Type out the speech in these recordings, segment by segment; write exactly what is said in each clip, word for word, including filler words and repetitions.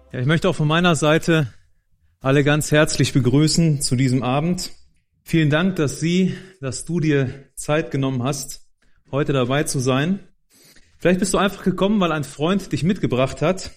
Ja, ich möchte auch von meiner Seite alle ganz herzlich begrüßen zu diesem Abend. Vielen Dank, dass Sie, dass du dir Zeit genommen hast, heute dabei zu sein. Vielleicht bist du einfach gekommen, weil ein Freund dich mitgebracht hat.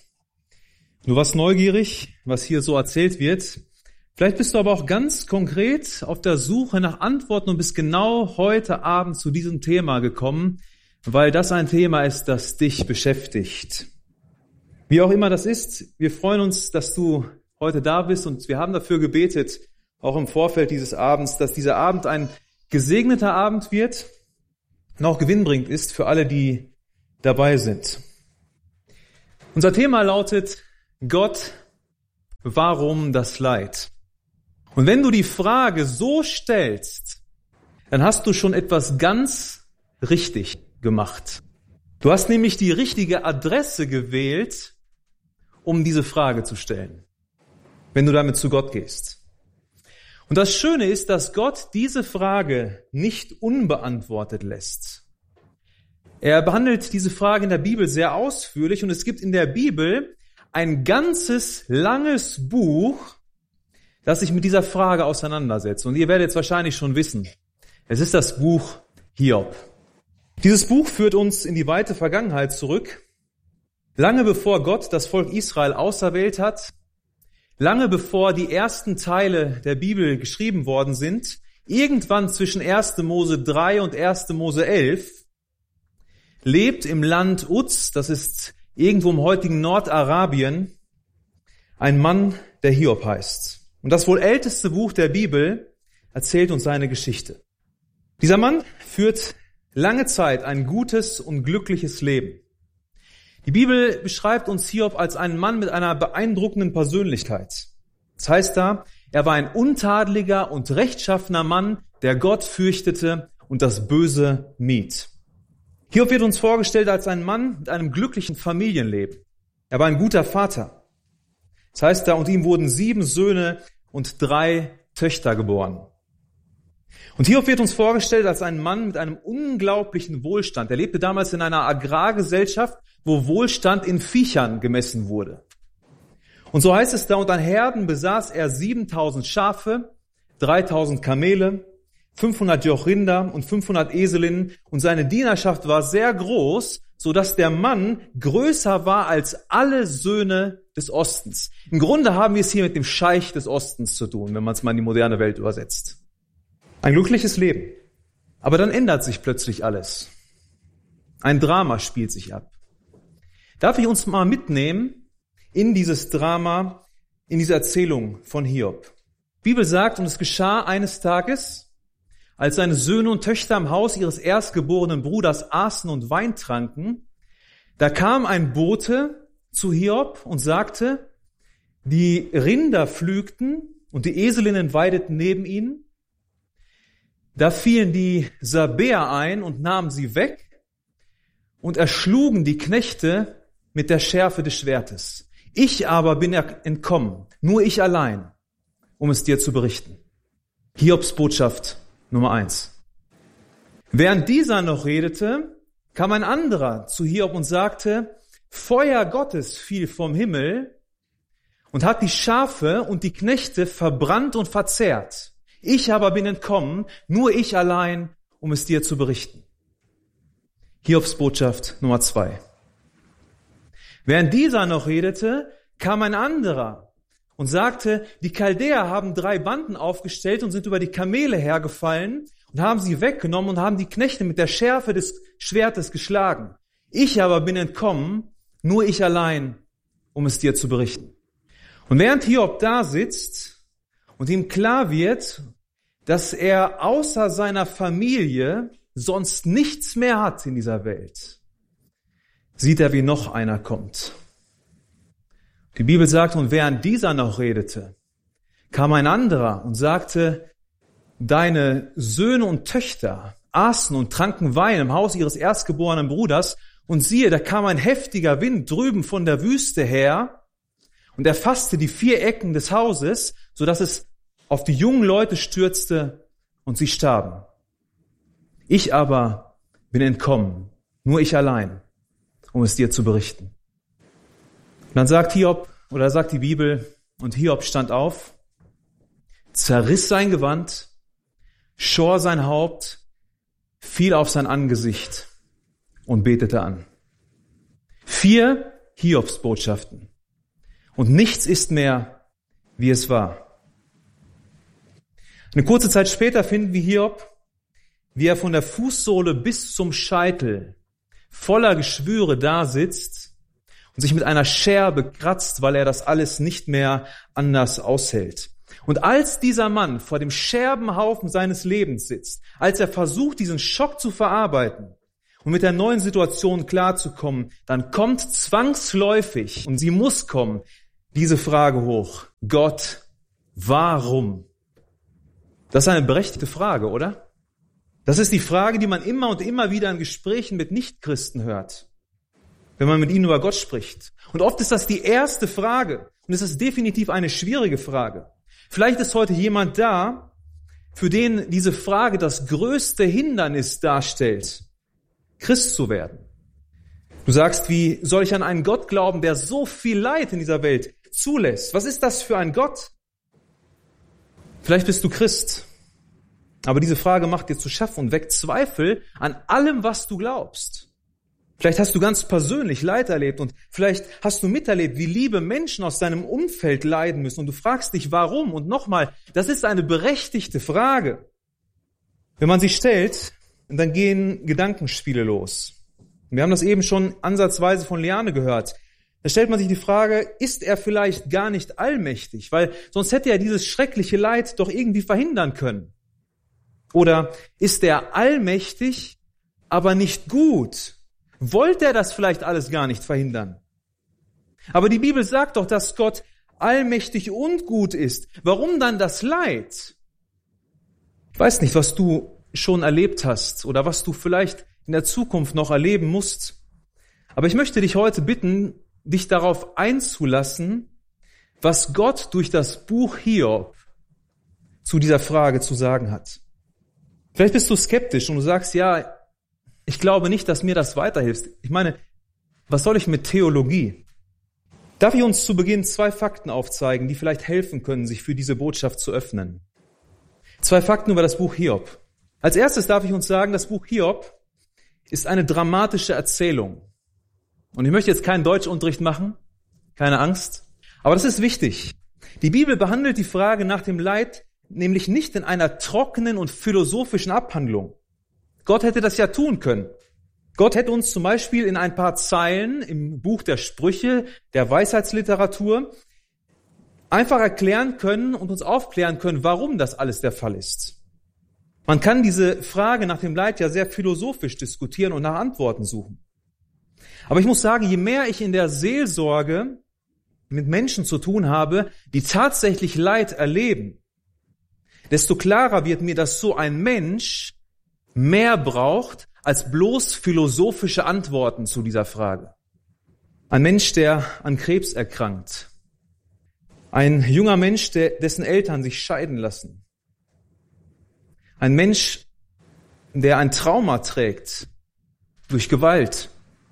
Du warst neugierig, was hier so erzählt wird. Vielleicht bist du aber auch ganz konkret auf der Suche nach Antworten und bist genau heute Abend zu diesem Thema gekommen, weil das ein Thema ist, das dich beschäftigt. Wie auch immer das ist, wir freuen uns, dass du heute da bist und wir haben dafür gebetet, auch im Vorfeld dieses Abends, dass dieser Abend ein gesegneter Abend wird und auch gewinnbringend ist für alle, die dabei sind. Unser Thema lautet: Gott, warum das Leid? Und wenn du die Frage so stellst, dann hast du schon etwas ganz richtig gemacht. Du hast nämlich die richtige Adresse gewählt, um diese Frage zu stellen, wenn du damit zu Gott gehst. Und das Schöne ist, dass Gott diese Frage nicht unbeantwortet lässt. Er behandelt diese Frage in der Bibel sehr ausführlich und es gibt in der Bibel ein ganzes langes Buch, das sich mit dieser Frage auseinandersetzt. Und ihr werdet jetzt wahrscheinlich schon wissen, es ist das Buch Hiob. Dieses Buch führt uns in die weite Vergangenheit zurück, lange bevor Gott das Volk Israel auserwählt hat, lange bevor die ersten Teile der Bibel geschrieben worden sind, irgendwann zwischen erster Mose drei und erster Mose elf, lebt im Land Uz, das ist irgendwo im heutigen Nordarabien, ein Mann, der Hiob heißt. Und das wohl älteste Buch der Bibel erzählt uns seine Geschichte. Dieser Mann führt lange Zeit ein gutes und glückliches Leben. Die Bibel beschreibt uns Hiob als einen Mann mit einer beeindruckenden Persönlichkeit. Das heißt da, er war ein untadeliger und rechtschaffener Mann, der Gott fürchtete und das Böse mied. Hiob wird uns vorgestellt als ein Mann mit einem glücklichen Familienleben. Er war ein guter Vater. Das heißt da, und ihm wurden sieben Söhne und drei Töchter geboren. Und Hiob wird uns vorgestellt als ein Mann mit einem unglaublichen Wohlstand. Er lebte damals in einer Agrargesellschaft, wo Wohlstand in Viechern gemessen wurde. Und so heißt es da, und an Herden besaß er siebentausend Schafe, dreitausend Kamele, fünfhundert Joch Rinder und fünfhundert Eselinnen. Und seine Dienerschaft war sehr groß, so dass der Mann größer war als alle Söhne des Ostens. Im Grunde haben wir es hier mit dem Scheich des Ostens zu tun, wenn man es mal in die moderne Welt übersetzt. Ein glückliches Leben. Aber dann ändert sich plötzlich alles. Ein Drama spielt sich ab. Darf ich uns mal mitnehmen in dieses Drama, in diese Erzählung von Hiob? Die Bibel sagt, und es geschah eines Tages, als seine Söhne und Töchter im Haus ihres erstgeborenen Bruders aßen und Wein tranken, da kam ein Bote zu Hiob und sagte, die Rinder pflügten und die Eselinnen weideten neben ihnen. Da fielen die Sabäer ein und nahmen sie weg und erschlugen die Knechte mit der Schärfe des Schwertes. Ich aber bin entkommen, nur ich allein, um es dir zu berichten. Hiobs Botschaft Nummer eins. Während dieser noch redete, kam ein anderer zu Hiob und sagte, Feuer Gottes fiel vom Himmel und hat die Schafe und die Knechte verbrannt und verzehrt. Ich aber bin entkommen, nur ich allein, um es dir zu berichten. Hiobs Botschaft Nummer zwei. Während dieser noch redete, kam ein anderer und sagte, die Chaldäer haben drei Banden aufgestellt und sind über die Kamele hergefallen und haben sie weggenommen und haben die Knechte mit der Schärfe des Schwertes geschlagen. Ich aber bin entkommen, nur ich allein, um es dir zu berichten. Und während Hiob da sitzt und ihm klar wird, dass er außer seiner Familie sonst nichts mehr hat in dieser Welt, sieht er, wie noch einer kommt. Die Bibel sagt, und während dieser noch redete, kam ein anderer und sagte, deine Söhne und Töchter aßen und tranken Wein im Haus ihres erstgeborenen Bruders, und siehe, da kam ein heftiger Wind drüben von der Wüste her und erfasste die vier Ecken des Hauses, so dass es auf die jungen Leute stürzte und sie starben. Ich aber bin entkommen, nur ich allein, um es dir zu berichten. Und dann sagt Hiob Oder sagt die Bibel, und Hiob stand auf, zerriss sein Gewand, schor sein Haupt, fiel auf sein Angesicht und betete an. Vier Hiobsbotschaften. Und nichts ist mehr, wie es war. Eine kurze Zeit später finden wir Hiob, wie er von der Fußsohle bis zum Scheitel voller Geschwüre dasitzt und sich mit einer Scherbe kratzt, weil er das alles nicht mehr anders aushält. Und als dieser Mann vor dem Scherbenhaufen seines Lebens sitzt, als er versucht, diesen Schock zu verarbeiten und mit der neuen Situation klarzukommen, dann kommt zwangsläufig, und sie muss kommen, diese Frage hoch: Gott, warum? Das ist eine berechtigte Frage, oder? Das ist die Frage, die man immer und immer wieder in Gesprächen mit Nichtchristen hört, wenn man mit ihnen über Gott spricht. Und oft ist das die erste Frage, und es ist definitiv eine schwierige Frage. Vielleicht ist heute jemand da, für den diese Frage das größte Hindernis darstellt, Christ zu werden. Du sagst, wie soll ich an einen Gott glauben, der so viel Leid in dieser Welt zulässt? Was ist das für ein Gott? Vielleicht bist du Christ, aber diese Frage macht dir zu schaffen und weckt Zweifel an allem, was du glaubst. Vielleicht hast du ganz persönlich Leid erlebt und vielleicht hast du miterlebt, wie liebe Menschen aus deinem Umfeld leiden müssen und du fragst dich, warum? Und nochmal, das ist eine berechtigte Frage. Wenn man sie stellt, dann gehen Gedankenspiele los. Wir haben das eben schon ansatzweise von Liane gehört. Da stellt man sich die Frage, ist er vielleicht gar nicht allmächtig? Weil sonst hätte er dieses schreckliche Leid doch irgendwie verhindern können. Oder ist er allmächtig, aber nicht gut? Wollte er das vielleicht alles gar nicht verhindern? Aber die Bibel sagt doch, dass Gott allmächtig und gut ist. Warum dann das Leid? Ich weiß nicht, was du schon erlebt hast oder was du vielleicht in der Zukunft noch erleben musst. Aber ich möchte dich heute bitten, dich darauf einzulassen, was Gott durch das Buch Hiob zu dieser Frage zu sagen hat. Vielleicht bist du skeptisch und du sagst, ja, ich glaube nicht, dass mir das weiterhilft. Ich meine, was soll ich mit Theologie? Darf ich uns zu Beginn zwei Fakten aufzeigen, die vielleicht helfen können, sich für diese Botschaft zu öffnen? Zwei Fakten über das Buch Hiob. Als erstes darf ich uns sagen, das Buch Hiob ist eine dramatische Erzählung. Und ich möchte jetzt keinen Deutschunterricht machen, keine Angst, aber das ist wichtig. Die Bibel behandelt die Frage nach dem Leid nämlich nicht in einer trockenen und philosophischen Abhandlung. Gott hätte das ja tun können. Gott hätte uns zum Beispiel in ein paar Zeilen im Buch der Sprüche, der Weisheitsliteratur, einfach erklären können und uns aufklären können, warum das alles der Fall ist. Man kann diese Frage nach dem Leid ja sehr philosophisch diskutieren und nach Antworten suchen. Aber ich muss sagen, je mehr ich in der Seelsorge mit Menschen zu tun habe, die tatsächlich Leid erleben, desto klarer wird mir, dass so ein Mensch mehr braucht als bloß philosophische Antworten zu dieser Frage. Ein Mensch, der an Krebs erkrankt. Ein junger Mensch, der, dessen Eltern sich scheiden lassen. Ein Mensch, der ein Trauma trägt durch Gewalt.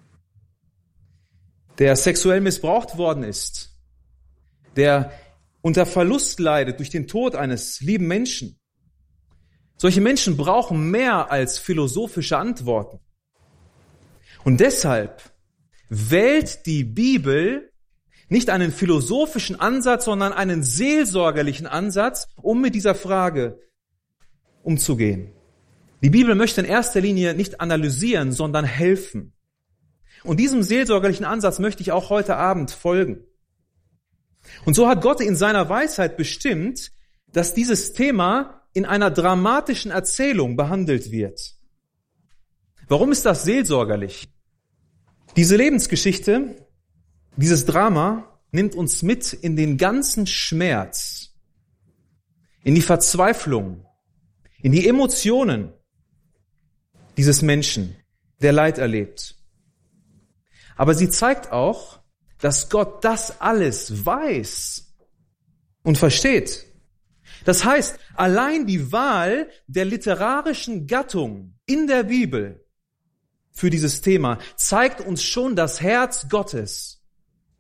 Der sexuell missbraucht worden ist. Der unter Verlust leidet durch den Tod eines lieben Menschen. Solche Menschen brauchen mehr als philosophische Antworten. Und deshalb wählt die Bibel nicht einen philosophischen Ansatz, sondern einen seelsorgerlichen Ansatz, um mit dieser Frage umzugehen. Die Bibel möchte in erster Linie nicht analysieren, sondern helfen. Und diesem seelsorgerlichen Ansatz möchte ich auch heute Abend folgen. Und so hat Gott in seiner Weisheit bestimmt, dass dieses Thema in einer dramatischen Erzählung behandelt wird. Warum ist das seelsorgerlich? Diese Lebensgeschichte, dieses Drama nimmt uns mit in den ganzen Schmerz, in die Verzweiflung, in die Emotionen dieses Menschen, der Leid erlebt. Aber sie zeigt auch, dass Gott das alles weiß und versteht. Das heißt, allein die Wahl der literarischen Gattung in der Bibel für dieses Thema zeigt uns schon das Herz Gottes.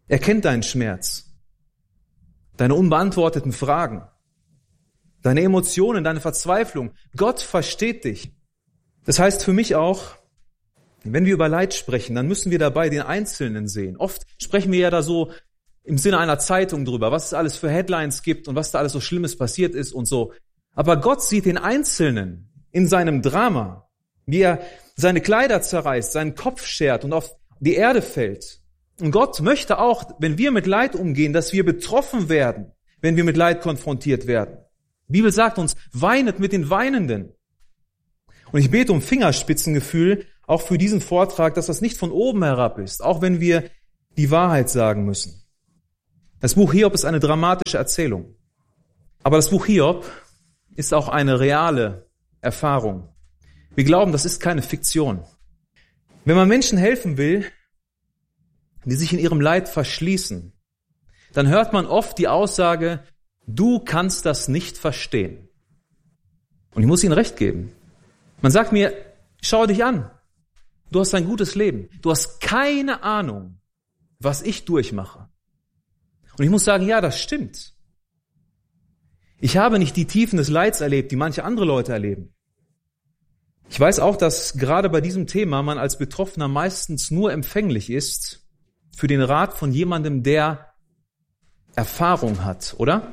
Er kennt deinen Schmerz, deine unbeantworteten Fragen, deine Emotionen, deine Verzweiflung. Gott versteht dich. Das heißt für mich auch, wenn wir über Leid sprechen, dann müssen wir dabei den Einzelnen sehen. Oft sprechen wir ja da so im Sinne einer Zeitung drüber, was es alles für Headlines gibt und was da alles so Schlimmes passiert ist und so. Aber Gott sieht den Einzelnen in seinem Drama, wie er seine Kleider zerreißt, seinen Kopf schert und auf die Erde fällt. Und Gott möchte auch, wenn wir mit Leid umgehen, dass wir betroffen werden, wenn wir mit Leid konfrontiert werden. Die Bibel sagt uns, weinet mit den Weinenden. Und ich bete um Fingerspitzengefühl, auch für diesen Vortrag, dass das nicht von oben herab ist, auch wenn wir die Wahrheit sagen müssen. Das Buch Hiob ist eine dramatische Erzählung. Aber das Buch Hiob ist auch eine reale Erfahrung. Wir glauben, das ist keine Fiktion. Wenn man Menschen helfen will, die sich in ihrem Leid verschließen, dann hört man oft die Aussage, du kannst das nicht verstehen. Und ich muss Ihnen recht geben. Man sagt mir, schau dich an. Du hast ein gutes Leben. Du hast keine Ahnung, was ich durchmache. Und ich muss sagen, ja, das stimmt. Ich habe nicht die Tiefen des Leids erlebt, die manche andere Leute erleben. Ich weiß auch, dass gerade bei diesem Thema man als Betroffener meistens nur empfänglich ist für den Rat von jemandem, der Erfahrung hat, oder?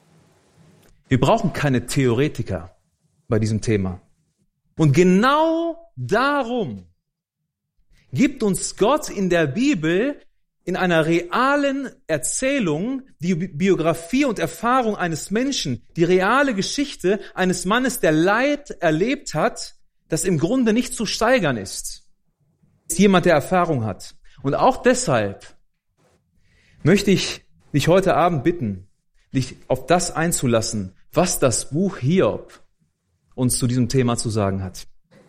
Wir brauchen keine Theoretiker bei diesem Thema. Und genau darum gibt uns Gott in der Bibel in einer realen Erzählung die Biografie und Erfahrung eines Menschen, die reale Geschichte eines Mannes, der Leid erlebt hat, das im Grunde nicht zu steigern ist. Ist jemand, der Erfahrung hat. Und auch deshalb möchte ich dich heute Abend bitten, dich auf das einzulassen, was das Buch Hiob uns zu diesem Thema zu sagen hat.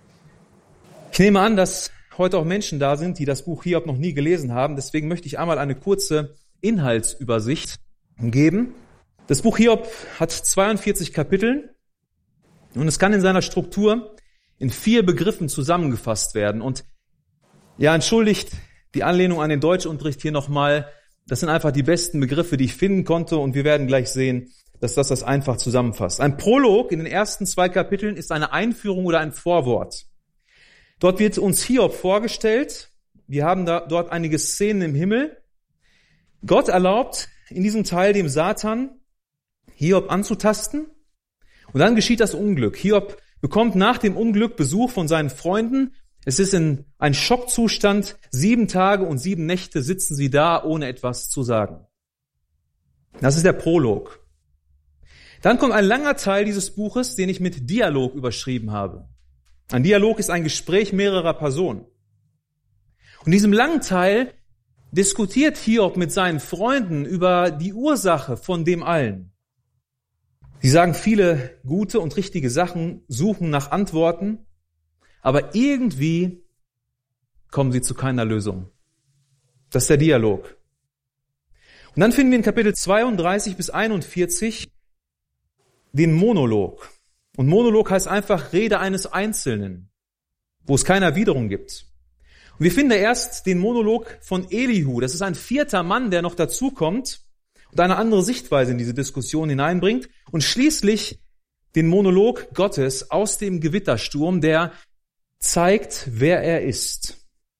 Ich nehme an, dass heute auch Menschen da sind, die das Buch Hiob noch nie gelesen haben. Deswegen möchte ich einmal eine kurze Inhaltsübersicht geben. Das Buch Hiob hat zweiundvierzig Kapitel und es kann in seiner Struktur in vier Begriffen zusammengefasst werden. Und ja, entschuldigt die Anlehnung an den Deutschunterricht hier nochmal. Das sind einfach die besten Begriffe, die ich finden konnte, und wir werden gleich sehen, dass das das einfach zusammenfasst. Ein Prolog in den ersten zwei Kapiteln ist eine Einführung oder ein Vorwort. Dort wird uns Hiob vorgestellt. Wir haben da, dort einige Szenen im Himmel. Gott erlaubt in diesem Teil dem Satan, Hiob anzutasten. Und dann geschieht das Unglück. Hiob bekommt nach dem Unglück Besuch von seinen Freunden. Es ist in ein Schockzustand. Sieben Tage und sieben Nächte sitzen sie da, ohne etwas zu sagen. Das ist der Prolog. Dann kommt ein langer Teil dieses Buches, den ich mit Dialog überschrieben habe. Ein Dialog ist ein Gespräch mehrerer Personen. Und in diesem langen Teil diskutiert Hiob mit seinen Freunden über die Ursache von dem allen. Sie sagen viele gute und richtige Sachen, suchen nach Antworten, aber irgendwie kommen sie zu keiner Lösung. Das ist der Dialog. Und dann finden wir in Kapitel zweiunddreißig bis einundvierzig den Monolog. Und Monolog heißt einfach Rede eines Einzelnen, wo es keine Erwiderung gibt. Und wir finden da erst den Monolog von Elihu. Das ist ein vierter Mann, der noch dazukommt und eine andere Sichtweise in diese Diskussion hineinbringt. Und schließlich den Monolog Gottes aus dem Gewittersturm, der zeigt, wer er ist.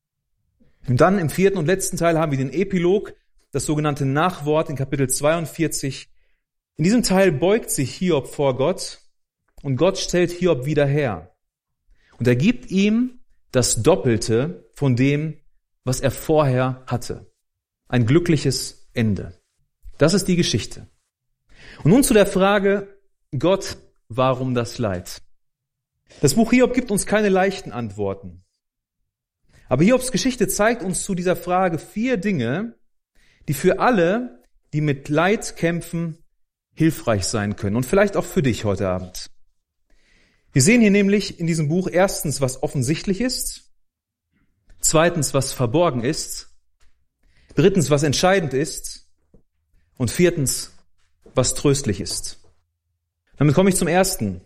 Und dann im vierten und letzten Teil haben wir den Epilog, das sogenannte Nachwort in Kapitel zweiundvierzig. In diesem Teil beugt sich Hiob vor Gott und Gott stellt Hiob wieder her. Und er gibt ihm das Doppelte von dem, was er vorher hatte. Ein glückliches Ende. Das ist die Geschichte. Und nun zu der Frage, Gott, warum das Leid? Das Buch Hiob gibt uns keine leichten Antworten. Aber Hiobs Geschichte zeigt uns zu dieser Frage vier Dinge, die für alle, die mit Leid kämpfen, hilfreich sein können. Und vielleicht auch für dich heute Abend. Wir sehen hier nämlich in diesem Buch erstens, was offensichtlich ist, zweitens, was verborgen ist, drittens, was entscheidend ist und viertens, was tröstlich ist. Damit komme ich zum ersten,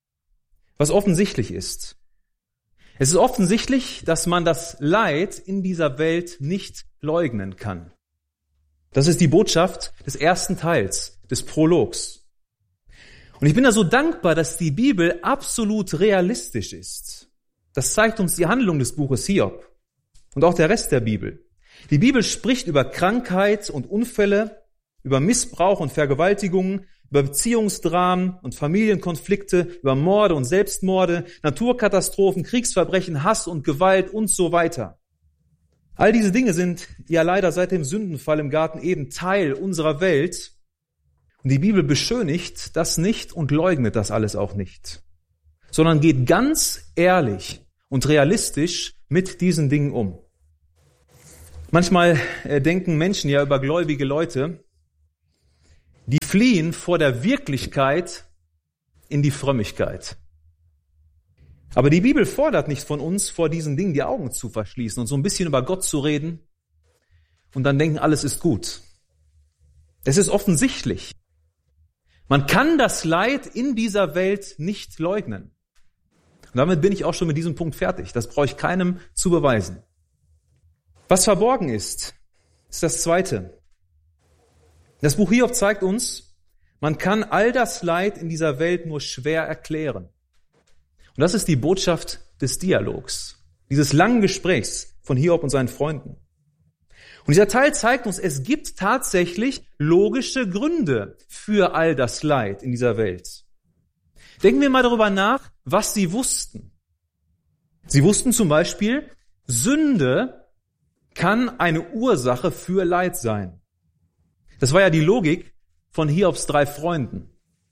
was offensichtlich ist. Es ist offensichtlich, dass man das Leid in dieser Welt nicht leugnen kann. Das ist die Botschaft des ersten Teils, des Prologs. Und ich bin da so dankbar, dass die Bibel absolut realistisch ist. Das zeigt uns die Handlung des Buches Hiob und auch der Rest der Bibel. Die Bibel spricht über Krankheit und Unfälle, über Missbrauch und Vergewaltigungen, über Beziehungsdramen und Familienkonflikte, über Morde und Selbstmorde, Naturkatastrophen, Kriegsverbrechen, Hass und Gewalt und so weiter. All diese Dinge sind ja leider seit dem Sündenfall im Garten Eden Teil unserer Welt. Und die Bibel beschönigt das nicht und leugnet das alles auch nicht, sondern geht ganz ehrlich und realistisch mit diesen Dingen um. Manchmal denken Menschen ja über gläubige Leute, die fliehen vor der Wirklichkeit in die Frömmigkeit. Aber die Bibel fordert nicht von uns, vor diesen Dingen die Augen zu verschließen und so ein bisschen über Gott zu reden und dann denken, alles ist gut. Es ist offensichtlich. Man kann das Leid in dieser Welt nicht leugnen. Und damit bin ich auch schon mit diesem Punkt fertig. Das brauche ich keinem zu beweisen. Was verborgen ist, ist das Zweite. Das Buch Hiob zeigt uns, man kann all das Leid in dieser Welt nur schwer erklären. Und das ist die Botschaft des Dialogs, dieses langen Gesprächs von Hiob und seinen Freunden. Und dieser Teil zeigt uns, es gibt tatsächlich logische Gründe für all das Leid in dieser Welt. Denken wir mal darüber nach, was sie wussten. Sie wussten zum Beispiel, Sünde kann eine Ursache für Leid sein. Das war ja die Logik von Hiobs drei Freunden.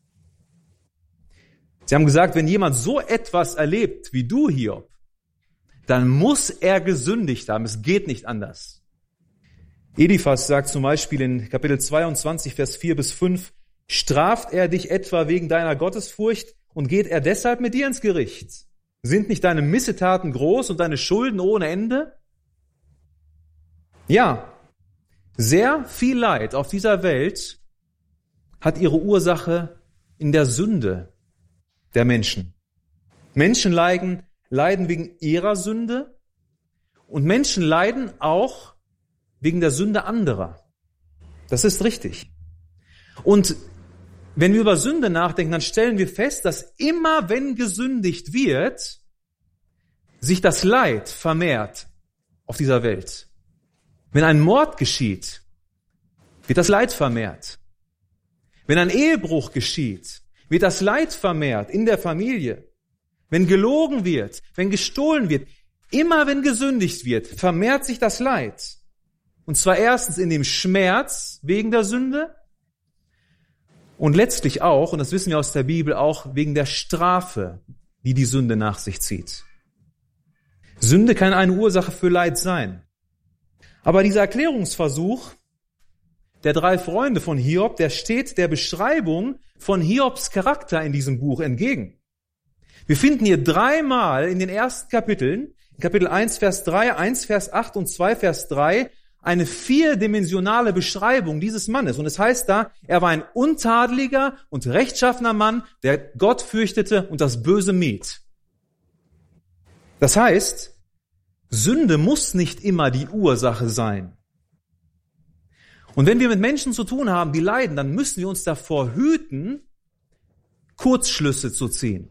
Sie haben gesagt, wenn jemand so etwas erlebt wie du, Hiob, dann muss er gesündigt haben. Es geht nicht anders. Eliphas sagt zum Beispiel in Kapitel zweiundzwanzig, Vers vier bis fünf, straft er dich etwa wegen deiner Gottesfurcht und geht er deshalb mit dir ins Gericht? Sind nicht deine Missetaten groß und deine Schulden ohne Ende? Ja, sehr viel Leid auf dieser Welt hat ihre Ursache in der Sünde der Menschen. Menschen leiden, leiden wegen ihrer Sünde und Menschen leiden auch wegen der Sünde anderer. Das ist richtig. Und wenn wir über Sünde nachdenken, dann stellen wir fest, dass immer wenn gesündigt wird, sich das Leid vermehrt auf dieser Welt. Wenn ein Mord geschieht, wird das Leid vermehrt. Wenn ein Ehebruch geschieht, wird das Leid vermehrt in der Familie. Wenn gelogen wird, wenn gestohlen wird, immer wenn gesündigt wird, vermehrt sich das Leid. Und zwar erstens in dem Schmerz wegen der Sünde und letztlich auch, und das wissen wir aus der Bibel, auch wegen der Strafe, die die Sünde nach sich zieht. Sünde kann eine Ursache für Leid sein. Aber dieser Erklärungsversuch der drei Freunde von Hiob, der steht der Beschreibung von Hiobs Charakter in diesem Buch entgegen. Wir finden hier dreimal in den ersten Kapiteln, Kapitel eins, Vers drei, eins, Vers acht und zwei, Vers drei, eine vierdimensionale Beschreibung dieses Mannes. Und es heißt da, er war ein untadeliger und rechtschaffener Mann, der Gott fürchtete und das Böse mied. Das heißt, Sünde muss nicht immer die Ursache sein. Und wenn wir mit Menschen zu tun haben, die leiden, dann müssen wir uns davor hüten, Kurzschlüsse zu ziehen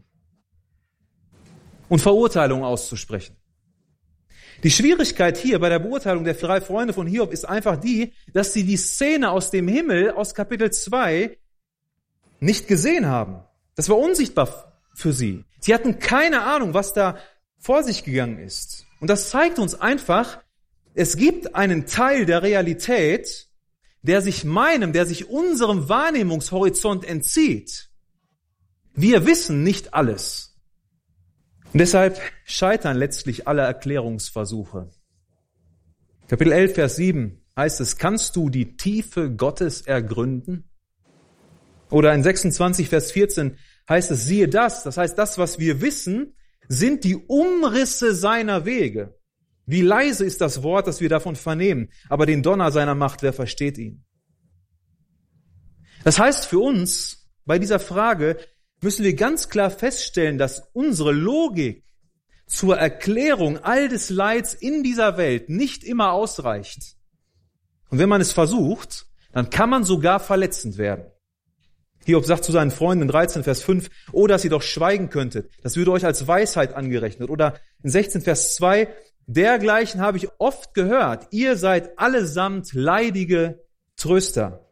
und Verurteilungen auszusprechen. Die Schwierigkeit hier bei der Beurteilung der drei Freunde von Hiob ist einfach die, dass sie die Szene aus dem Himmel, aus Kapitel zwei, nicht gesehen haben. Das war unsichtbar für sie. Sie hatten keine Ahnung, was da vor sich gegangen ist. Und das zeigt uns einfach, es gibt einen Teil der Realität, der sich meinem, der sich unserem Wahrnehmungshorizont entzieht. Wir wissen nicht alles. Und deshalb scheitern letztlich alle Erklärungsversuche. Kapitel elf, Vers sieben heißt es, kannst du die Tiefe Gottes ergründen? Oder in sechsundzwanzig, Vers vierzehn heißt es, siehe das, das heißt, das, was wir wissen, sind die Umrisse seiner Wege. Wie leise ist das Wort, das wir davon vernehmen, aber den Donner seiner Macht, wer versteht ihn? Das heißt für uns, bei dieser Frage müssen wir ganz klar feststellen, dass unsere Logik zur Erklärung all des Leids in dieser Welt nicht immer ausreicht. Und wenn man es versucht, dann kann man sogar verletzend werden. Hiob sagt zu seinen Freunden in dreizehn, Vers fünf, oh, dass ihr doch schweigen könntet. Das würde euch als Weisheit angerechnet. Oder in sechzehn, Vers zwei, dergleichen habe ich oft gehört. Ihr seid allesamt leidige Tröster.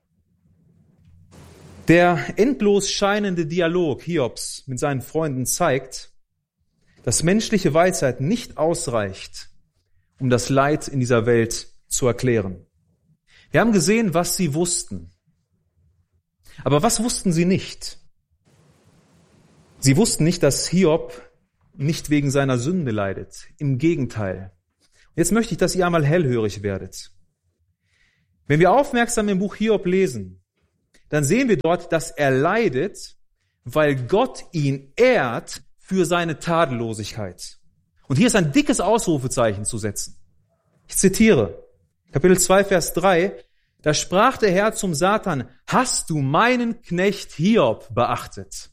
Der endlos scheinende Dialog Hiobs mit seinen Freunden zeigt, dass menschliche Weisheit nicht ausreicht, um das Leid in dieser Welt zu erklären. Wir haben gesehen, was sie wussten. Aber was wussten sie nicht? Sie wussten nicht, dass Hiob nicht wegen seiner Sünde leidet. Im Gegenteil. Jetzt möchte ich, dass ihr einmal hellhörig werdet. Wenn wir aufmerksam im Buch Hiob lesen, dann sehen wir dort, dass er leidet, weil Gott ihn ehrt für seine Tadellosigkeit. Und hier ist ein dickes Ausrufezeichen zu setzen. Ich zitiere, Kapitel zwei, Vers drei, da sprach der Herr zum Satan, hast du meinen Knecht Hiob beachtet?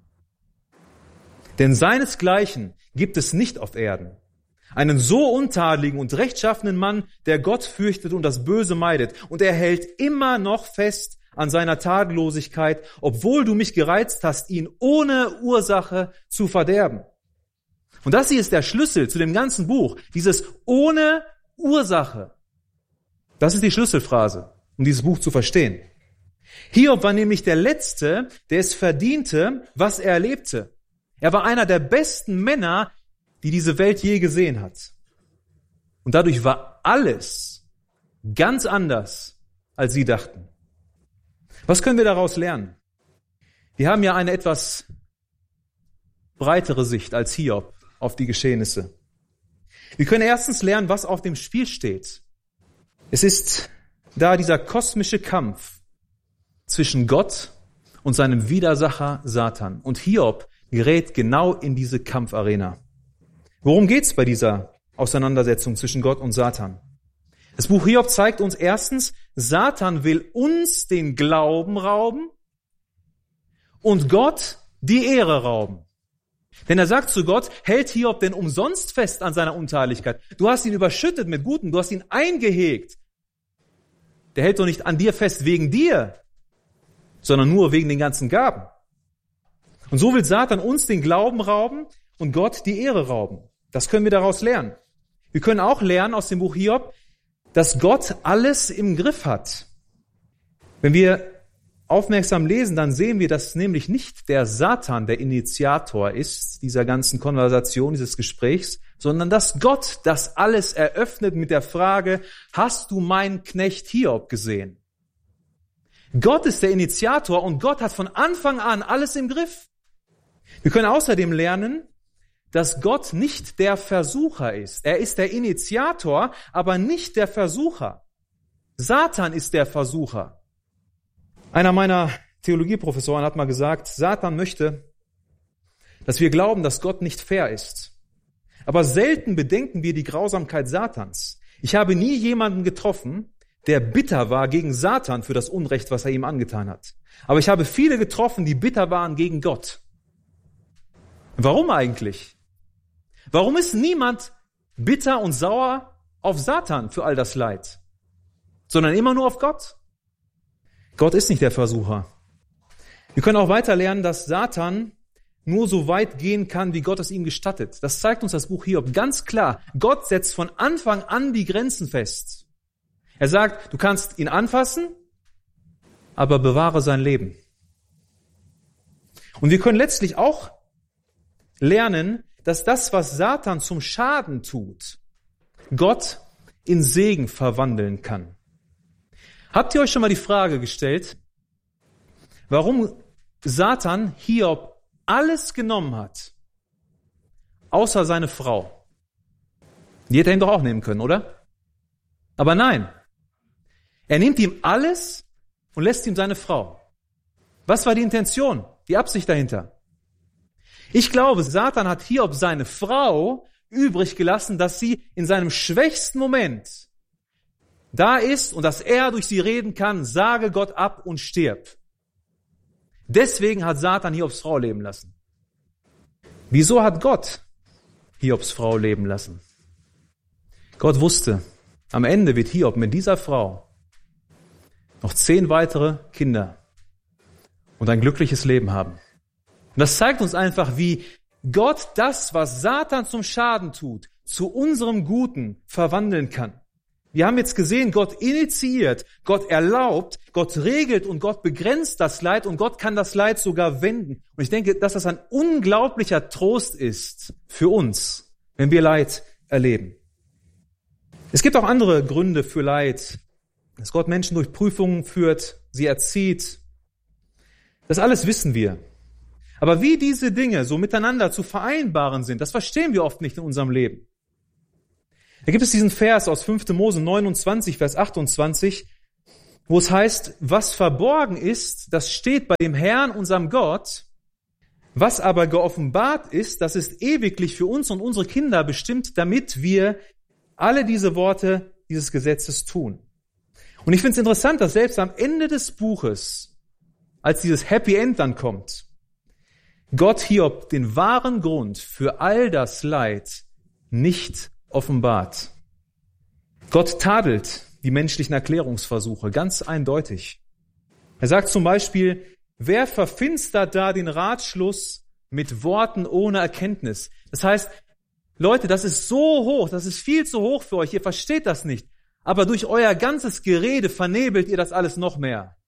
Denn seinesgleichen gibt es nicht auf Erden. Einen so untadeligen und rechtschaffenen Mann, der Gott fürchtet und das Böse meidet. Und er hält immer noch fest an seiner Tadellosigkeit, obwohl du mich gereizt hast, ihn ohne Ursache zu verderben. Und das hier ist der Schlüssel zu dem ganzen Buch. Dieses ohne Ursache. Das ist die Schlüsselphrase, um dieses Buch zu verstehen. Hiob war nämlich der Letzte, der es verdiente, was er erlebte. Er war einer der besten Männer, die diese Welt je gesehen hat. Und dadurch war alles ganz anders, als sie dachten. Was können wir daraus lernen? Wir haben ja eine etwas breitere Sicht als Hiob auf die Geschehnisse. Wir können erstens lernen, was auf dem Spiel steht. Es ist da dieser kosmische Kampf zwischen Gott und seinem Widersacher Satan. Und Hiob gerät genau in diese Kampfarena. Worum geht's bei dieser Auseinandersetzung zwischen Gott und Satan? Das Buch Hiob zeigt uns erstens, Satan will uns den Glauben rauben und Gott die Ehre rauben. Denn er sagt zu Gott, hält Hiob denn umsonst fest an seiner Untadelichkeit? Du hast ihn überschüttet mit Guten, du hast ihn eingehegt. Der hält doch nicht an dir fest wegen dir, sondern nur wegen den ganzen Gaben. Und so will Satan uns den Glauben rauben und Gott die Ehre rauben. Das können wir daraus lernen. Wir können auch lernen aus dem Buch Hiob, dass Gott alles im Griff hat. Wenn wir aufmerksam lesen, dann sehen wir, dass nämlich nicht der Satan der Initiator ist, dieser ganzen Konversation, dieses Gesprächs, sondern dass Gott das alles eröffnet mit der Frage, hast du meinen Knecht Hiob gesehen? Gott ist der Initiator und Gott hat von Anfang an alles im Griff. Wir können außerdem lernen, dass Gott nicht der Versucher ist. Er ist der Initiator, aber nicht der Versucher. Satan ist der Versucher. Einer meiner Theologieprofessoren hat mal gesagt, Satan möchte, dass wir glauben, dass Gott nicht fair ist. Aber selten bedenken wir die Grausamkeit Satans. Ich habe nie jemanden getroffen, der bitter war gegen Satan für das Unrecht, was er ihm angetan hat. Aber ich habe viele getroffen, die bitter waren gegen Gott. Warum eigentlich? Warum ist niemand bitter und sauer auf Satan für all das Leid, sondern immer nur auf Gott? Gott ist nicht der Versucher. Wir können auch weiter lernen, dass Satan nur so weit gehen kann, wie Gott es ihm gestattet. Das zeigt uns das Buch Hiob ganz klar. Gott setzt von Anfang an die Grenzen fest. Er sagt, du kannst ihn anfassen, aber bewahre sein Leben. Und wir können letztlich auch lernen, dass das, was Satan zum Schaden tut, Gott in Segen verwandeln kann. Habt ihr euch schon mal die Frage gestellt, warum Satan Hiob alles genommen hat, außer seine Frau? Die hätte er ihm doch auch nehmen können, oder? Aber nein, er nimmt ihm alles und lässt ihm seine Frau. Was war die Intention, die Absicht dahinter? Ich glaube, Satan hat Hiob seine Frau übrig gelassen, dass sie in seinem schwächsten Moment da ist und dass er durch sie reden kann, sage Gott ab und stirb. Deswegen hat Satan Hiobs Frau leben lassen. Wieso hat Gott Hiobs Frau leben lassen? Gott wusste, am Ende wird Hiob mit dieser Frau noch zehn weitere Kinder und ein glückliches Leben haben. Und das zeigt uns einfach, wie Gott das, was Satan zum Schaden tut, zu unserem Guten verwandeln kann. Wir haben jetzt gesehen, Gott initiiert, Gott erlaubt, Gott regelt und Gott begrenzt das Leid und Gott kann das Leid sogar wenden. Und ich denke, dass das ein unglaublicher Trost ist für uns, wenn wir Leid erleben. Es gibt auch andere Gründe für Leid, dass Gott Menschen durch Prüfungen führt, sie erzieht. Das alles wissen wir. Aber wie diese Dinge so miteinander zu vereinbaren sind, das verstehen wir oft nicht in unserem Leben. Da gibt es diesen Vers aus fünfter Mose neunundzwanzig, Vers achtundzwanzig, wo es heißt, was verborgen ist, das steht bei dem Herrn, unserem Gott. Was aber geoffenbart ist, das ist ewiglich für uns und unsere Kinder bestimmt, damit wir alle diese Worte dieses Gesetzes tun. Und ich finde es interessant, dass selbst am Ende des Buches, als dieses Happy End dann kommt, Gott Hiob den wahren Grund für all das Leid nicht offenbart. Gott tadelt die menschlichen Erklärungsversuche ganz eindeutig. Er sagt zum Beispiel, wer verfinstert da den Ratschluss mit Worten ohne Erkenntnis? Das heißt, Leute, das ist so hoch, das ist viel zu hoch für euch, ihr versteht das nicht. Aber durch euer ganzes Gerede vernebelt ihr das alles noch mehr.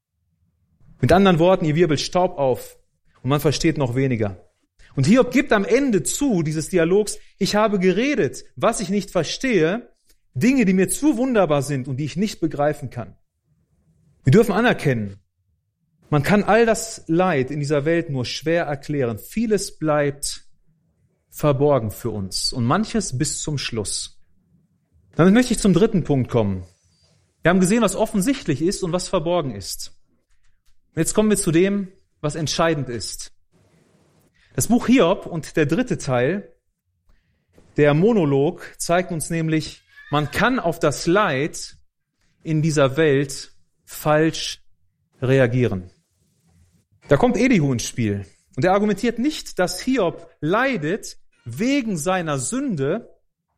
Mit anderen Worten, ihr wirbelt Staub auf und man versteht noch weniger. Und Hiob gibt am Ende zu dieses Dialogs, ich habe geredet, was ich nicht verstehe, Dinge, die mir zu wunderbar sind und die ich nicht begreifen kann. Wir dürfen anerkennen, man kann all das Leid in dieser Welt nur schwer erklären. Vieles bleibt verborgen für uns und manches bis zum Schluss. Damit möchte ich zum dritten Punkt kommen. Wir haben gesehen, was offensichtlich ist und was verborgen ist. Und jetzt kommen wir zu dem, was entscheidend ist. Das Buch Hiob und der dritte Teil, der Monolog, zeigt uns nämlich, man kann auf das Leid in dieser Welt falsch reagieren. Da kommt Elihu ins Spiel und er argumentiert nicht, dass Hiob leidet wegen seiner Sünde,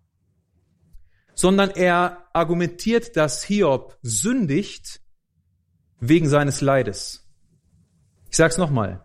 sondern er argumentiert, dass Hiob sündigt wegen seines Leides. Ich sage es nochmal.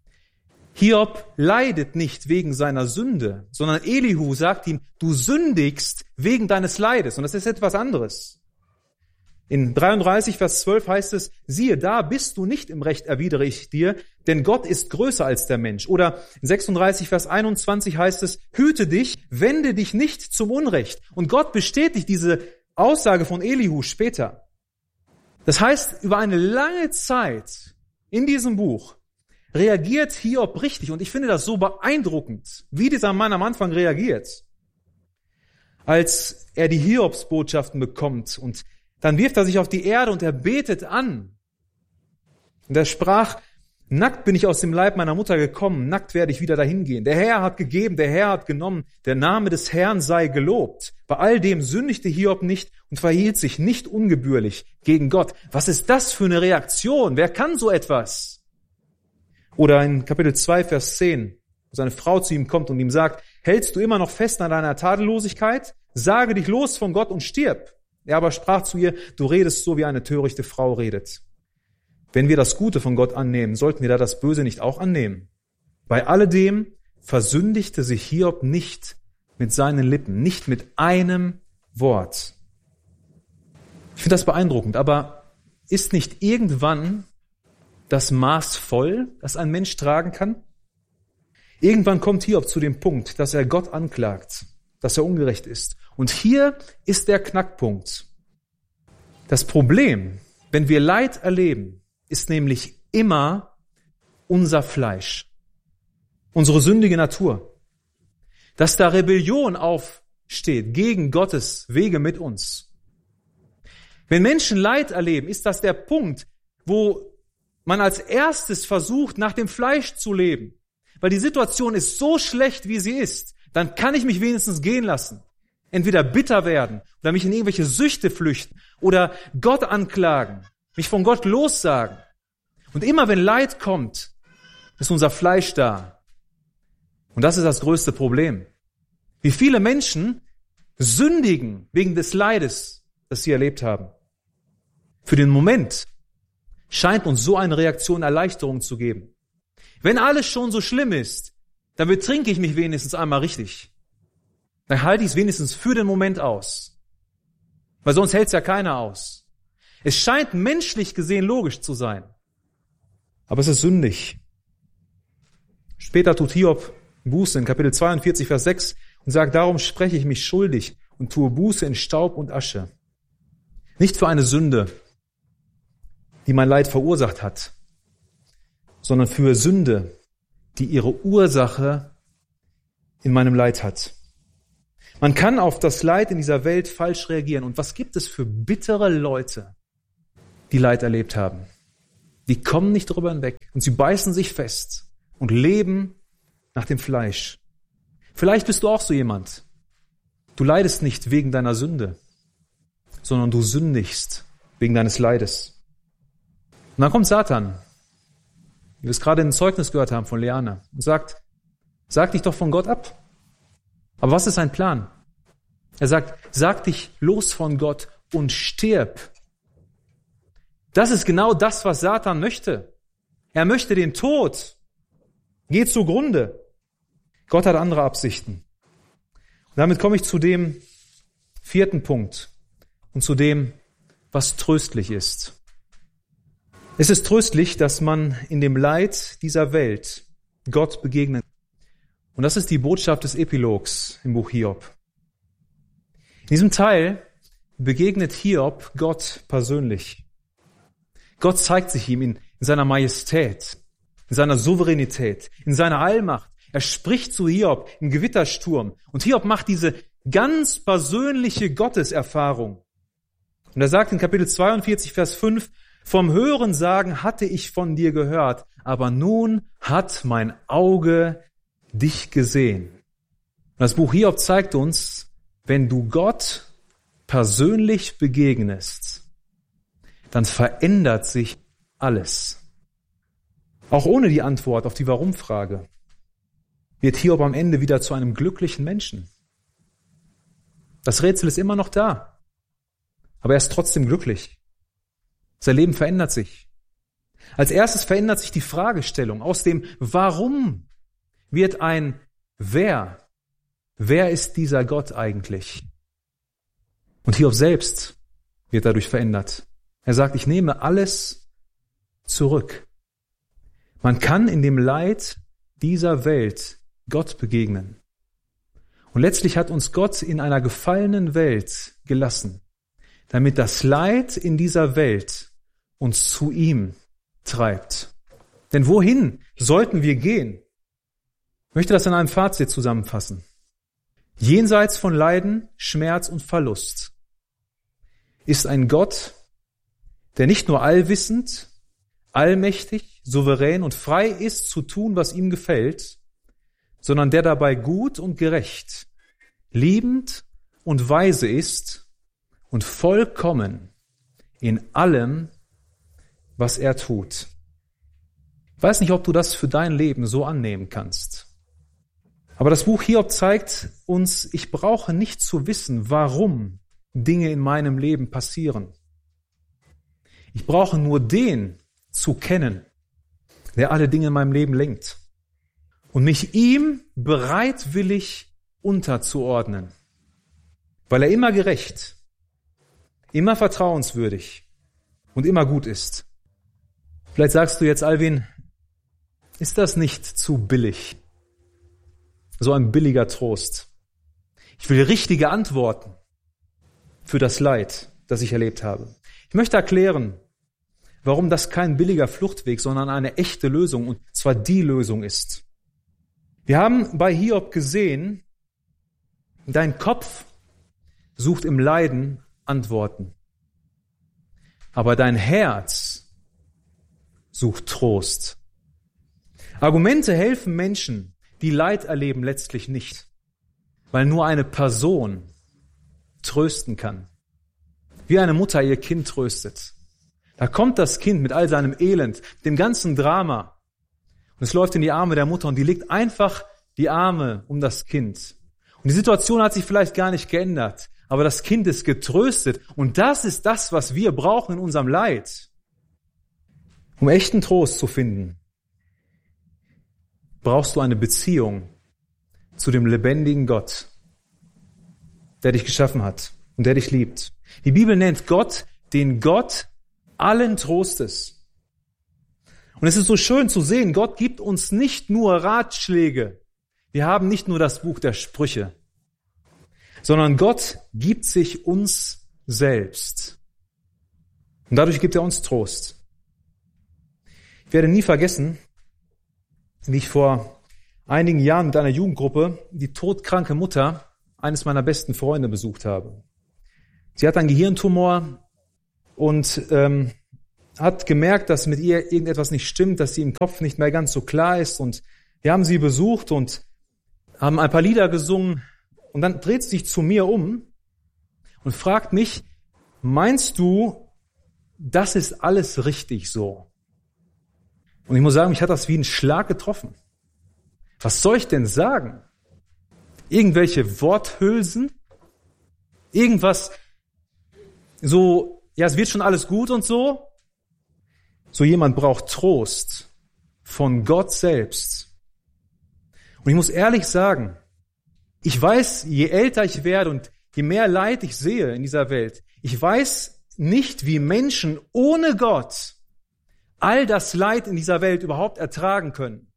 Hiob leidet nicht wegen seiner Sünde, sondern Elihu sagt ihm, du sündigst wegen deines Leides. Und das ist etwas anderes. In dreiunddreißig, Vers zwölf heißt es, siehe, da bist du nicht im Recht, erwidere ich dir, denn Gott ist größer als der Mensch. Oder in sechsunddreißig, Vers einundzwanzig heißt es, hüte dich, wende dich nicht zum Unrecht. Und Gott bestätigt diese Aussage von Elihu später. Das heißt, über eine lange Zeit in diesem Buch reagiert Hiob richtig. Und ich finde das so beeindruckend, wie dieser Mann am Anfang reagiert. Als er die Hiobsbotschaften bekommt und dann wirft er sich auf die Erde und er betet an. Und er sprach, nackt bin ich aus dem Leib meiner Mutter gekommen, nackt werde ich wieder dahin gehen. Der Herr hat gegeben, der Herr hat genommen, der Name des Herrn sei gelobt. Bei all dem sündigte Hiob nicht und verhielt sich nicht ungebührlich gegen Gott. Was ist das für eine Reaktion? Wer kann so etwas? Oder in Kapitel zwei, Vers zehn, wo seine Frau zu ihm kommt und ihm sagt, hältst du immer noch fest an deiner Tadellosigkeit? Sage dich los von Gott und stirb. Er aber sprach zu ihr, du redest so, wie eine törichte Frau redet. Wenn wir das Gute von Gott annehmen, sollten wir da das Böse nicht auch annehmen? Bei alledem versündigte sich Hiob nicht mit seinen Lippen, nicht mit einem Wort. Ich finde das beeindruckend, aber ist nicht irgendwann das Maß voll, das ein Mensch tragen kann? Irgendwann kommt Hiob zu dem Punkt, dass er Gott anklagt, dass er ungerecht ist. Und hier ist der Knackpunkt. Das Problem, wenn wir Leid erleben, ist nämlich immer unser Fleisch, unsere sündige Natur. Dass da Rebellion aufsteht gegen Gottes Wege mit uns. Wenn Menschen Leid erleben, ist das der Punkt, wo man als erstes versucht, nach dem Fleisch zu leben. Weil die Situation ist so schlecht, wie sie ist, dann kann ich mich wenigstens gehen lassen. Entweder bitter werden oder mich in irgendwelche Süchte flüchten oder Gott anklagen, mich von Gott lossagen. Und immer wenn Leid kommt, ist unser Fleisch da. Und das ist das größte Problem. Wie viele Menschen sündigen wegen des Leides, das sie erlebt haben. Für den Moment scheint uns so eine Reaktion Erleichterung zu geben. Wenn alles schon so schlimm ist, dann betrinke ich mich wenigstens einmal richtig. Dann halte ich es wenigstens für den Moment aus. Weil sonst hält es ja keiner aus. Es scheint menschlich gesehen logisch zu sein. Aber es ist sündig. Später tut Hiob Buße in Kapitel zweiundvierzig, Vers sechs und sagt, darum spreche ich mich schuldig und tue Buße in Staub und Asche. Nicht für eine Sünde, die mein Leid verursacht hat, sondern für Sünde, die ihre Ursache in meinem Leid hat. Man kann auf das Leid in dieser Welt falsch reagieren. Und was gibt es für bittere Leute, die Leid erlebt haben? Die kommen nicht drüber hinweg und sie beißen sich fest und leben nach dem Fleisch. Vielleicht bist du auch so jemand. Du leidest nicht wegen deiner Sünde, sondern du sündigst wegen deines Leides. Und dann kommt Satan, wie wir es gerade in dem Zeugnis gehört haben von Leana, und sagt, sag dich doch von Gott ab. Aber was ist sein Plan? Er sagt, sag dich los von Gott und stirb. Das ist genau das, was Satan möchte. Er möchte den Tod. Geh zugrunde. Gott hat andere Absichten. Und damit komme ich zu dem vierten Punkt und zu dem, was tröstlich ist. Es ist tröstlich, dass man in dem Leid dieser Welt Gott begegnet. Und das ist die Botschaft des Epilogs im Buch Hiob. In diesem Teil begegnet Hiob Gott persönlich. Gott zeigt sich ihm in, in seiner Majestät, in seiner Souveränität, in seiner Allmacht. Er spricht zu Hiob im Gewittersturm. Und Hiob macht diese ganz persönliche Gotteserfahrung. Und er sagt in Kapitel zweiundvierzig, Vers fünf, vom Hörensagen hatte ich von dir gehört, aber nun hat mein Auge dich gesehen. Und das Buch Hiob zeigt uns, wenn du Gott persönlich begegnest, dann verändert sich alles. Auch ohne die Antwort auf die Warum-Frage wird Hiob am Ende wieder zu einem glücklichen Menschen. Das Rätsel ist immer noch da, aber er ist trotzdem glücklich. Sein Leben verändert sich. Als erstes verändert sich die Fragestellung. Aus dem Warum wird ein Wer. Wer ist dieser Gott eigentlich? Und Hiob selbst wird dadurch verändert. Er sagt, ich nehme alles zurück. Man kann in dem Leid dieser Welt Gott begegnen. Und letztlich hat uns Gott in einer gefallenen Welt gelassen, damit das Leid in dieser Welt uns zu ihm treibt. Denn wohin sollten wir gehen? Ich möchte das in einem Fazit zusammenfassen. Jenseits von Leiden, Schmerz und Verlust ist ein Gott, der nicht nur allwissend, allmächtig, souverän und frei ist zu tun, was ihm gefällt, sondern der dabei gut und gerecht, liebend und weise ist und vollkommen in allem, was er tut. Ich weiß nicht, ob du das für dein Leben so annehmen kannst. Aber das Buch Hiob zeigt uns, ich brauche nicht zu wissen, warum Dinge in meinem Leben passieren. Ich brauche nur den zu kennen, der alle Dinge in meinem Leben lenkt und mich ihm bereitwillig unterzuordnen, weil er immer gerecht, immer vertrauenswürdig und immer gut ist. Vielleicht sagst du jetzt, Alvin, ist das nicht zu billig? So ein billiger Trost. Ich will richtige Antworten für das Leid, das ich erlebt habe. Ich möchte erklären, warum das kein billiger Fluchtweg, sondern eine echte Lösung, und zwar die Lösung ist. Wir haben bei Hiob gesehen, dein Kopf sucht im Leiden Antworten, aber dein Herz sucht Trost. Argumente helfen Menschen, die Leid erleben, letztlich nicht, weil nur eine Person trösten kann. Wie eine Mutter ihr Kind tröstet. Da kommt das Kind mit all seinem Elend, dem ganzen Drama, und es läuft in die Arme der Mutter und die legt einfach die Arme um das Kind. Und die Situation hat sich vielleicht gar nicht geändert, aber das Kind ist getröstet. Und das ist das, was wir brauchen in unserem Leid. Um echten Trost zu finden, brauchst du eine Beziehung zu dem lebendigen Gott, der dich geschaffen hat und der dich liebt. Die Bibel nennt Gott den Gott allen Trostes. Und es ist so schön zu sehen, Gott gibt uns nicht nur Ratschläge. Wir haben nicht nur das Buch der Sprüche, sondern Gott gibt sich uns selbst. Und dadurch gibt er uns Trost. Ich werde nie vergessen, wie ich vor einigen Jahren mit einer Jugendgruppe die todkranke Mutter eines meiner besten Freunde besucht habe. Sie hat einen Gehirntumor und ähm, hat gemerkt, dass mit ihr irgendetwas nicht stimmt, dass sie im Kopf nicht mehr ganz so klar ist. Und wir haben sie besucht und haben ein paar Lieder gesungen. Und dann dreht sie sich zu mir um und fragt mich, meinst du, das ist alles richtig so? Und ich muss sagen, mich hat das wie ein Schlag getroffen. Was soll ich denn sagen? Irgendwelche Worthülsen? Irgendwas so, ja, es wird schon alles gut und so? So jemand braucht Trost von Gott selbst. Und ich muss ehrlich sagen, ich weiß, je älter ich werde und je mehr Leid ich sehe in dieser Welt, ich weiß nicht, wie Menschen ohne Gott all das Leid in dieser Welt überhaupt ertragen können.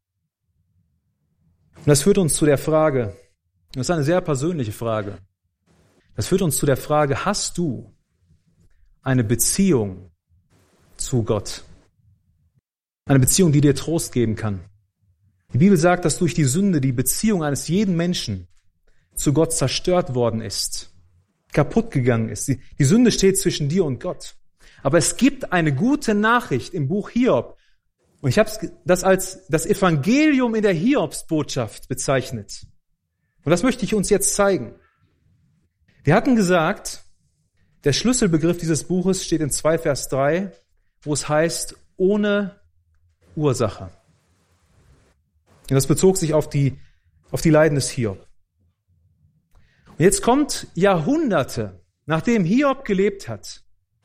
Und das führt uns zu der Frage, das ist eine sehr persönliche Frage, das führt uns zu der Frage, hast du eine Beziehung zu Gott? Eine Beziehung, die dir Trost geben kann. Die Bibel sagt, dass durch die Sünde die Beziehung eines jeden Menschen zu Gott zerstört worden ist, kaputt gegangen ist. Die, die Sünde steht zwischen dir und Gott. Aber es gibt eine gute Nachricht im Buch Hiob. Und ich habe das als das Evangelium in der Hiobsbotschaft bezeichnet. Und das möchte ich uns jetzt zeigen. Wir hatten gesagt, der Schlüsselbegriff dieses Buches steht in zwei Vers drei, wo es heißt, ohne Ursache. Und das bezog sich auf die, auf die Leiden des Hiob. Und jetzt kommt Jahrhunderte, nachdem Hiob gelebt hat,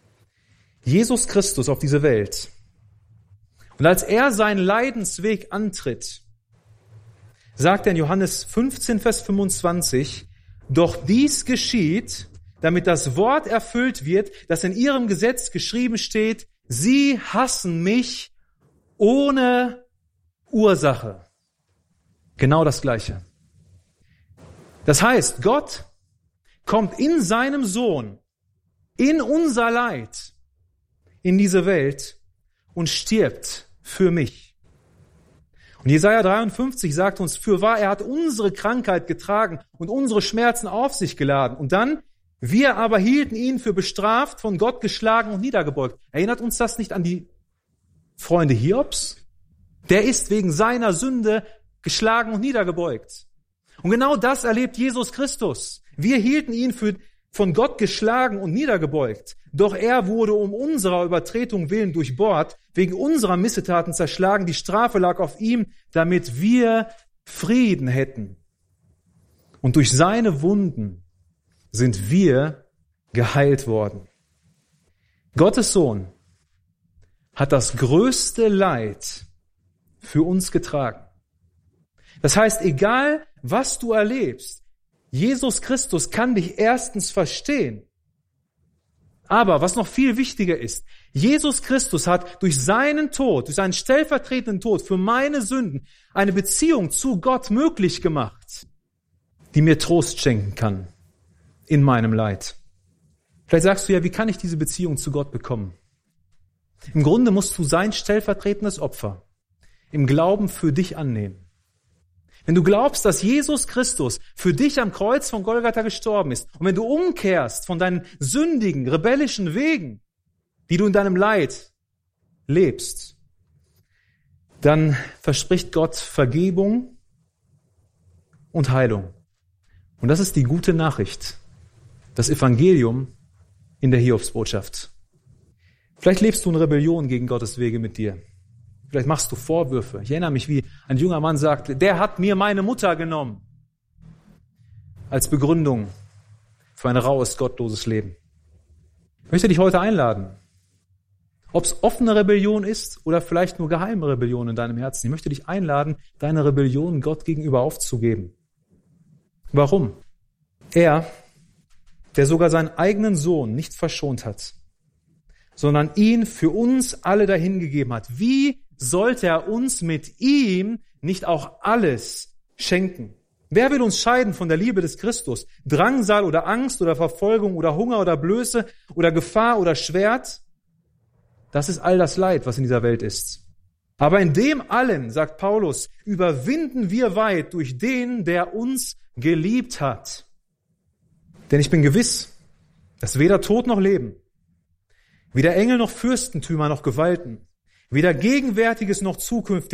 Jesus Christus auf diese Welt. Und als er seinen Leidensweg antritt, sagt er in Johannes fünfzehn, Vers fünfundzwanzig, doch dies geschieht, damit das Wort erfüllt wird, das in ihrem Gesetz geschrieben steht, sie hassen mich ohne Ursache. Genau das Gleiche. Das heißt, Gott kommt in seinem Sohn, in unser Leid, in diese Welt und stirbt für mich. Und Jesaja dreiundfünfzig sagt uns, fürwahr, er hat unsere Krankheit getragen und unsere Schmerzen auf sich geladen. Und dann, wir aber hielten ihn für bestraft, von Gott geschlagen und niedergebeugt. Erinnert uns das nicht an die Freunde Hiobs? Der ist wegen seiner Sünde geschlagen und niedergebeugt. Und genau das erlebt Jesus Christus. Wir hielten ihn für von Gott geschlagen und niedergebeugt. Doch er wurde um unserer Übertretung willen durchbohrt, wegen unserer Missetaten zerschlagen. Die Strafe lag auf ihm, damit wir Frieden hätten. Und durch seine Wunden sind wir geheilt worden. Gottes Sohn hat das größte Leid für uns getragen. Das heißt, egal was du erlebst, Jesus Christus kann dich erstens verstehen. Aber was noch viel wichtiger ist, Jesus Christus hat durch seinen Tod, durch seinen stellvertretenden Tod für meine Sünden eine Beziehung zu Gott möglich gemacht, die mir Trost schenken kann in meinem Leid. Vielleicht sagst du ja, wie kann ich diese Beziehung zu Gott bekommen? Im Grunde musst du sein stellvertretendes Opfer im Glauben für dich annehmen. Wenn du glaubst, dass Jesus Christus für dich am Kreuz von Golgatha gestorben ist und wenn du umkehrst von deinen sündigen, rebellischen Wegen, die du in deinem Leid lebst, dann verspricht Gott Vergebung und Heilung. Und das ist die gute Nachricht, das Evangelium in der Hiobsbotschaft. Vielleicht lebst du in Rebellion gegen Gottes Wege mit dir. Vielleicht machst du Vorwürfe. Ich erinnere mich, wie ein junger Mann sagte, der hat mir meine Mutter genommen. Als Begründung für ein raues, gottloses Leben. Ich möchte dich heute einladen. Ob es offene Rebellion ist oder vielleicht nur geheime Rebellion in deinem Herzen. Ich möchte dich einladen, deine Rebellion Gott gegenüber aufzugeben. Warum? Er, der sogar seinen eigenen Sohn nicht verschont hat, sondern ihn für uns alle dahingegeben hat. Wie sollte er uns mit ihm nicht auch alles schenken? Wer will uns scheiden von der Liebe des Christus? Drangsal oder Angst oder Verfolgung oder Hunger oder Blöße oder Gefahr oder Schwert? Das ist all das Leid, was in dieser Welt ist. Aber in dem allen, sagt Paulus, überwinden wir weit durch den, der uns geliebt hat. Denn ich bin gewiss, dass weder Tod noch Leben, weder Engel noch Fürstentümer noch Gewalten, weder Gegenwärtiges noch Zukünftiges,